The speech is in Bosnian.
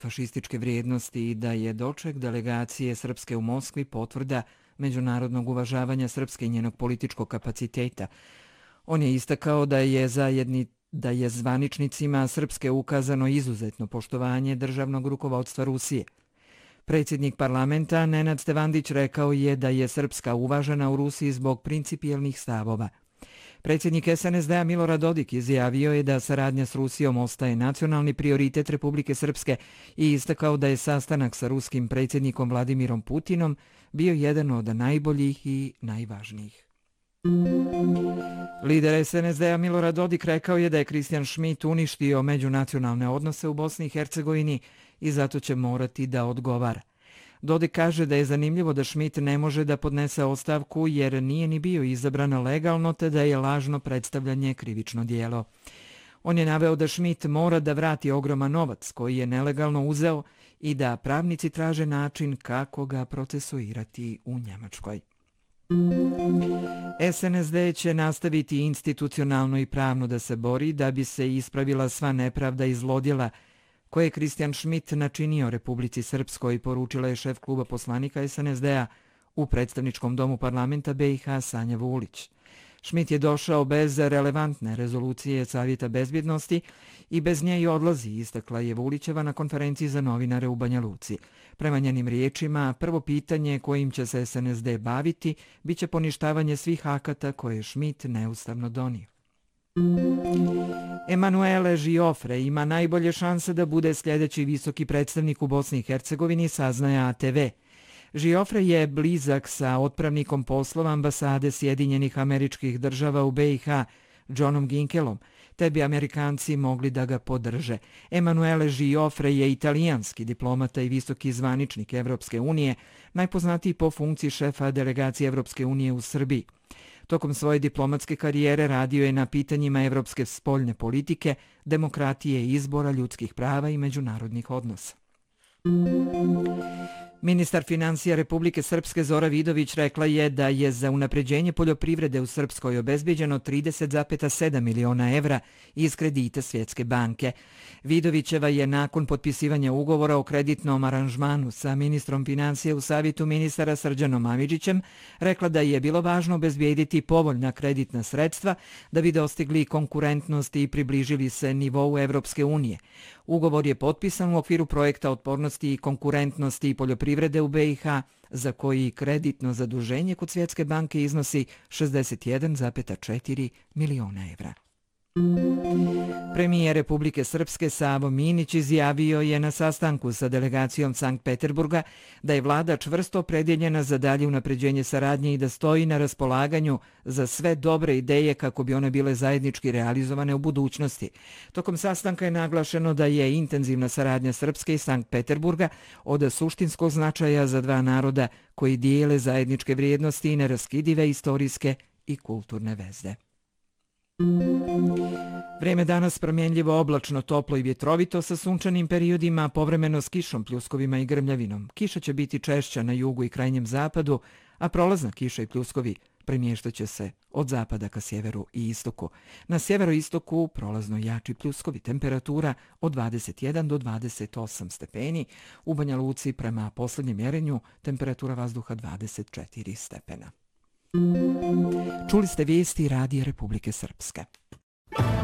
fašističke vrijednosti i da je doček delegacije Srpske u Moskvi potvrda međunarodnog uvažavanja Srpske i njenog političkog kapaciteta. On je istakao da je zvaničnicima Srpske ukazano izuzetno poštovanje državnog rukovodstva Rusije. Predsjednik parlamenta Nenad Stevandić rekao je da je Srpska uvažena u Rusiji zbog principijelnih stavova. Predsjednik SNSD-a Milorad Dodik izjavio je da saradnja s Rusijom ostaje nacionalni prioritet Republike Srpske i istakao da je sastanak sa ruskim predsjednikom Vladimirom Putinom bio jedan od najboljih i najvažnijih. Lider SNSD-a Milorad Dodik rekao je da je Christian Schmidt uništio međunacionalne odnose u Bosni i Hercegovini i zato će morati da odgovara. Dodik kaže da je zanimljivo da Schmidt ne može da podnese ostavku jer nije ni bio izabran legalno te da je lažno predstavljanje krivično djelo. On je naveo da Schmidt mora da vrati ogroman novac koji je nelegalno uzeo i da pravnici traže način kako ga procesuirati u Njemačkoj. SNSD će nastaviti institucionalno i pravno da se bori da bi se ispravila sva nepravda i zlodjela koje je Christian Schmidt načinio Republici Srpskoj, poručila je šef kluba poslanika SNSD-a u predstavničkom domu parlamenta BiH Sanja Vulić. Schmidt je došao bez relevantne rezolucije Savjeta bezbjednosti i bez nje i odlazi, istakla je Vulićeva na konferenciji za novinare u Banja Luci. Prema njenim riječima, prvo pitanje kojim će se SNSD baviti biće poništavanje svih akata koje je Schmidt neustavno donio. Emanuele Žiofre ima najbolje šanse da bude sljedeći visoki predstavnik u Bosni i Hercegovini, saznaje ATV. Žiofre je blizak sa otpravnikom poslova ambasade Sjedinjenih Američkih Država u BiH, Johnom Ginkelom, te bi Amerikanci mogli da ga podrže. Emanuele Žiofre je italijanski diplomata i visoki zvaničnik Evropske unije, najpoznatiji po funkciji šefa delegacije Evropske unije u Srbiji. Tokom svoje diplomatske karijere radio je na pitanjima evropske spoljne politike, demokratije, izbora, ljudskih prava i međunarodnih odnosa. Ministar financija Republike Srpske Zora Vidović rekla je da je za unapređenje poljoprivrede u Srpskoj obezbeđeno 30,7 miliona evra iz kredita Svjetske banke. Vidovićeva je nakon potpisivanja ugovora o kreditnom aranžmanu sa ministrom financija u savjetu ministara Srđanom Amidžićem rekla da je bilo važno obezbijediti povoljna kreditna sredstva da bi dostigli konkurentnost i približili se nivou Evropske unije. Ugovor je potpisan u okviru projekta otpornosti i konkurentnosti i poljoprivrede u BiH, za koji kreditno zaduženje kod Svjetske banke iznosi 61,4 miliona evra. Premijer Republike Srpske Savo Minić izjavio je na sastanku sa delegacijom Sankt Peterburga da je vlada čvrsto opredjeljena za dalje unapređenje saradnje i da stoji na raspolaganju za sve dobre ideje kako bi one bile zajednički realizovane u budućnosti. Tokom sastanka je naglašeno da je intenzivna saradnja Srpske i Sankt Peterburga od suštinskog značaja za dva naroda koji dijele zajedničke vrijednosti i neraskidive istorijske i kulturne veze. Vrijeme danas promjenljivo, oblačno, toplo i vjetrovito sa sunčanim periodima, povremeno s kišom, pljuskovima i grmljavinom. Kiša će biti češća na jugu i krajnjem zapadu, a prolazna kiša i pljuskovi premještaće se od zapada ka sjeveru i istoku. Na sjeveroistoku prolazno jači pljuskovi, temperatura od 21 do 28 stepeni. U Banja Luci prema posljednjem mjerenju temperatura vazduha 24 stepena. Čuli ste vijesti Radija Republike Srpske.